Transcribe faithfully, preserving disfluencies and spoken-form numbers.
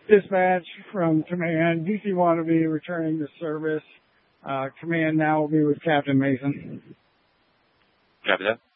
dispatch from command. D C Wannabe returning to service. Uh, command now will be with Captain Mason. Copy that.